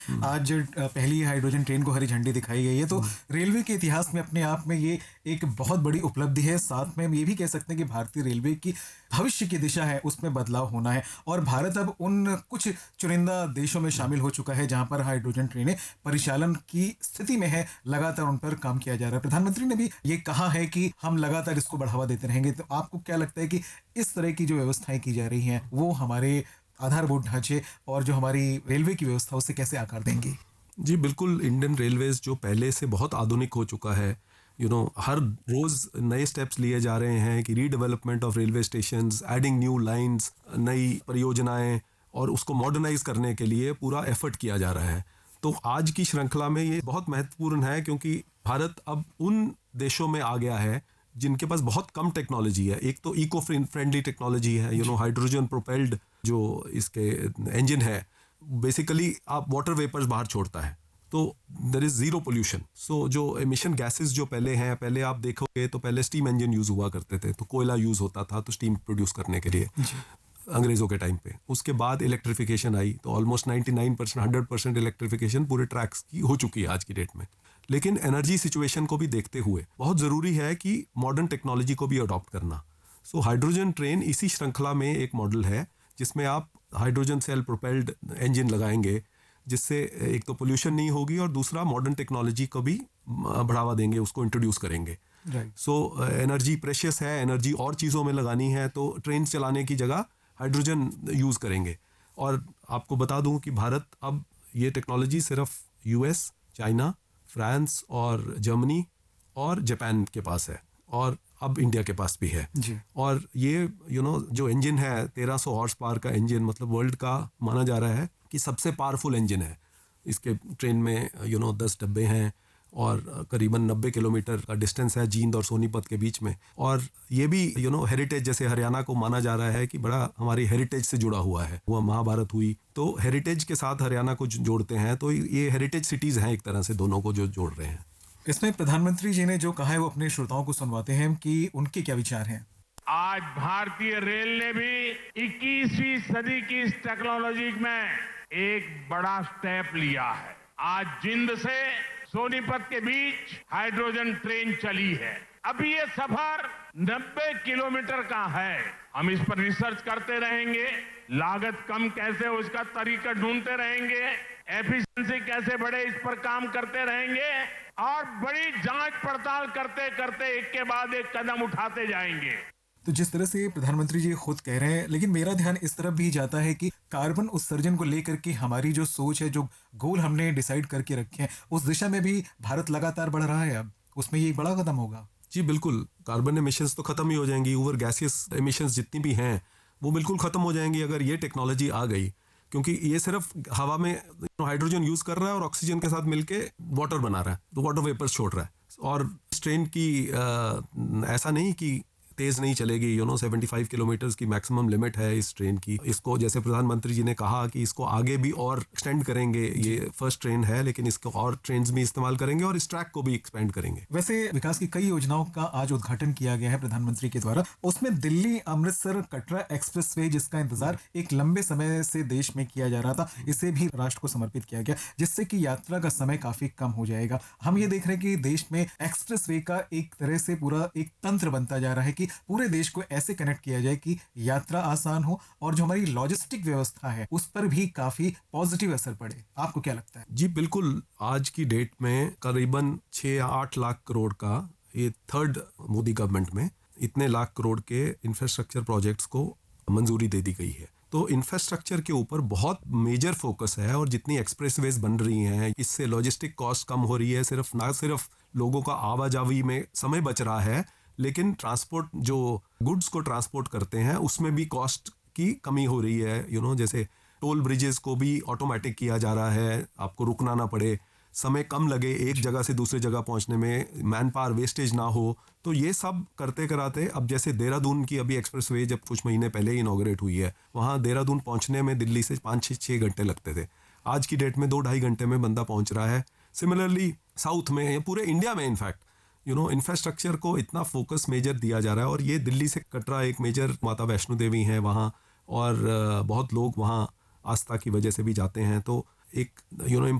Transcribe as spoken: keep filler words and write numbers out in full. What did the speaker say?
हुँ। आज अ, पहली hydrogen train को हरी झंडी दिखाई गई है, तो हुँ। रेलवे के इतिहास में अपने आप में ये एक बहुत बड़ी उपलब्धि है। साथ में हम ये भी कह सकते हैं कि भारतीय रेलवे की भविष्य की दिशा है, उसमें बदलाव होना है और भारत अब उन कुछ चुनिंदा देशों में हुँ। शामिल हो चुका है, जहाँ पर हाइड्रोजन ट्रेनें परिचालन की स्थिति में है, लगातार उन पर काम किया जा रहा है। प्रधानमंत्री ने भी ये कहा है कि हम लगातार इसको बढ़ावा देते रहेंगे। तो आपको क्या लगता है कि इस तरह की जो व्यवस्थाएँ की जा रही हैं, वो हमारे आधारभूत ढांचे और जो हमारी रेलवे की व्यवस्था, उसे कैसे आकार देंगी? जी, बिल्कुल। इंडियन रेलवेज़ जो पहले से बहुत आधुनिक हो चुका है, यू नो हर रोज़ नए स्टेप्स लिए जा रहे हैं कि redevelopment of railway stations, adding new lines, नई परियोजनाएँ और उसको मॉडर्नाइज़ करने के लिए पूरा एफर्ट किया जा रहा है। तो आज की श्रृंखला में ये बहुत महत्वपूर्ण है क्योंकि भारत अब उन देशों में आ गया है जिनके पास बहुत कम टेक्नोलॉजी है। एक तो इको फ्रें फ्रेंडली टेक्नोलॉजी है, यू नो हाइड्रोजन प्रोपेल्ड जो इसके इंजन है, बेसिकली आप वाटर वेपर्स बाहर छोड़ता है, तो देयर इज जीरो पोल्यूशन। सो जो एमिशन गैसेस जो पहले हैं, पहले आप देखोगे तो पहले स्टीम इंजन यूज हुआ करते थे, तो कोयला यूज होता था तो स्टीम प्रोड्यूस करने के लिए जी। अंग्रेजों के टाइम पे। उसके बाद इलेक्ट्रिफिकेशन आई तो ऑलमोस्ट निन्यानवे परसेंट हंड्रेड परसेंट इलेक्ट्रिफिकेशन पूरे ट्रैक्स की हो चुकी है आज की डेट में। लेकिन एनर्जी सिचुएशन को भी देखते हुए बहुत ज़रूरी है कि मॉडर्न टेक्नोलॉजी को भी अडॉप्ट करना। सो हाइड्रोजन ट्रेन इसी श्रृंखला में एक मॉडल है जिसमें आप हाइड्रोजन सेल प्रोपेल्ड इंजन लगाएंगे, जिससे एक तो पोल्यूशन नहीं होगी और दूसरा मॉडर्न टेक्नोलॉजी को भी बढ़ावा देंगे, उसको इंट्रोड्यूस करेंगे। राइट। सो एनर्जी प्रेशियस है, एनर्जी और चीज़ों में लगानी है तो ट्रेन चलाने की जगह हाइड्रोजन यूज़ करेंगे। और आपको बता दूं कि भारत अब ये टेक्नोलॉजी सिर्फ यूएस, चाइना, फ्रांस और जर्मनी और जापान के पास है और अब इंडिया के पास भी है। जी। और ये यू नो जो इंजन है तेरह सौ हॉर्स पावर का इंजन, मतलब वर्ल्ड का माना जा रहा है कि सबसे पावरफुल इंजन है। इसके ट्रेन में यू नो दस डब्बे हैं और करीबन नब्बे किलोमीटर का डिस्टेंस है जींद और सोनीपत के बीच में। और ये भी यू नो हेरिटेज, जैसे हरियाणा को माना जा रहा है कि बड़ा हमारी हेरिटेज से जुड़ा हुआ है, वो महाभारत हुई तो हेरिटेज के साथ हरियाणा को जोड़ते हैं, तो ये हेरिटेज सिटीज़ हैं एक तरह से दोनों को जो जोड़ रहे हैं। इसमें प्रधानमंत्री जी ने जो कहा है वो अपने श्रोताओं को सुनवाते हैं कि उनके क्या विचार हैं। आज भारतीय रेल ने भी इक्कीसवीं सदी की इस टेक्नोलॉजी में एक बड़ा स्टेप लिया है। आज जिंद से सोनीपत के बीच हाइड्रोजन ट्रेन चली है। अभी ये सफर नब्बे किलोमीटर का है। हम इस पर रिसर्च करते रहेंगे, लागत कम कैसे हो इसका तरीका ढूंढते रहेंगे, एफिशिएंसी कैसे बढ़े इस पर काम करते रहेंगे और बड़ी जांच पड़ताल करते करते एक के बाद एक कदम उठाते जाएंगे। तो जिस तरह से प्रधानमंत्री जी खुद कह रहे हैं, लेकिन मेरा ध्यान इस तरफ भी जाता है कि कार्बन उत्सर्जन को लेकर के हमारी जो सोच है, जो गोल हमने डिसाइड करके रखे हैं, उस दिशा में भी भारत लगातार बढ़ रहा है। अब उसमें ये एक बड़ा कदम होगा। जी बिल्कुल, कार्बन एमिशंस तो ख़त्म ही हो जाएंगी, ओवर गैसियस एमिशंस जितनी भी हैं वो बिल्कुल ख़त्म हो जाएंगी अगर ये टेक्नोलॉजी आ गई, क्योंकि ये सिर्फ हवा में हाइड्रोजन यूज़ कर रहा है और ऑक्सीजन के साथ मिलके वाटर बना रहा है, तो वाटर वेपर्स छोड़ रहा है। और इस ट्रेन की आ, ऐसा नहीं कि तेज़ नहीं चलेगी, यू नो पचहत्तर किलोमीटर्स की मैक्सिमम लिमिट है इस ट्रेन की। इसको जैसे प्रधानमंत्री जी ने कहा कि इसको आगे भी और एक्सटेंड करेंगे, ये फर्स्ट ट्रेन है लेकिन इसको और ट्रेन्स भी इस्तेमाल करेंगे और इस ट्रैक को भी एक्सपेंड करेंगे। वैसे विकास की कई योजनाओं का आज उद्घाटन किया गया है प्रधानमंत्री के द्वारा। उसमें दिल्ली अमृतसर कटरा एक्सप्रेसवे, जिसका इंतजार एक लंबे समय से देश में किया जा रहा था, इसे भी राष्ट्र को समर्पित किया गया, जिससे कि यात्रा का समय काफी कम हो जाएगा। हम ये देख रहे हैं कि देश में एक्सप्रेसवे का एक तरह से पूरा एक तंत्र बनता जा रहा है कि पूरे देश को ऐसे कनेक्ट किया जाए कि यात्रा आसान हो और जो हमारी लॉजिस्टिक व्यवस्था है उस पर भी काफी पॉजिटिव असर पड़े। आपको क्या लगता है? जी बिल्कुल, आज की डेट में करीबन छः या आठ लाख करोड़ का, ये थर्ड मोदी गवर्नमेंट में इतने लाख करोड़ के इंफ्रास्ट्रक्चर प्रोजेक्ट्स को मंजूरी दे दी गई है। तो इंफ्रास्ट्रक्चर के ऊपर बहुत मेजर फोकस है और जितनी एक्सप्रेसवेज बन रही हैं इससे लॉजिस्टिक कॉस्ट कम हो रही है। सिर्फ ना सिर्फ लोगों का आवाजावी में समय बच रहा है, लेकिन ट्रांसपोर्ट जो गुड्स को ट्रांसपोर्ट करते हैं उसमें भी कॉस्ट की कमी हो रही है। यू नो जैसे टोल ब्रिजेस को भी ऑटोमेटिक किया जा रहा है, आपको रुकना ना पड़े, समय कम लगे एक जगह से दूसरी जगह पहुंचने में, मैन पावर वेस्टेज ना हो। तो ये सब करते कराते अब जैसे देहरादून की अभी एक्सप्रेसवे जब कुछ महीने पहले ही इनॉग्रेट हुई है, वहाँ देहरादून पहुँचने में दिल्ली से पाँच छः छः घंटे लगते थे, आज की डेट में दो ढाई घंटे में बंदा पहुँच रहा है। सिमिलरली साउथ में, पूरे इंडिया में इनफैक्ट यू नो इंफ्रास्ट्रक्चर को इतना फोकस मेजर दिया जा रहा है। और ये दिल्ली से कटरा एक मेजर, माता वैष्णो देवी हैं वहाँ और बहुत लोग वहाँ आस्था की वजह से भी जाते हैं। तो एक यू नो